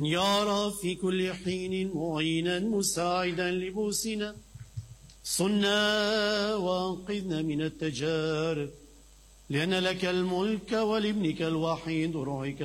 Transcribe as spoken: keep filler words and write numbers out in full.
من يرى في كل حين معينا مساعدا لبوسنا، صنا وانقذنا من التجارب، لأن لك الملك ولابنك الوحيد روحك